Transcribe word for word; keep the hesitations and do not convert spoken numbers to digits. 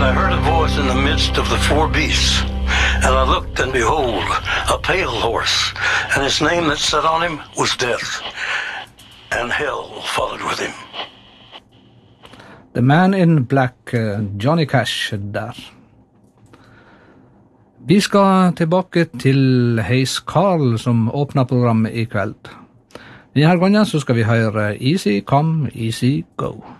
I heard a voice in the midst of the four beasts, and I looked, and behold, a pale horse, and his name that sat on him was Death, and hell followed with him. The Man in Black, uh, Johnny Cash der. Vi skal tilbake til Heis Karl som åpner programmet i kveld. Denne gangen så skal vi høre Easy Come, Easy Go.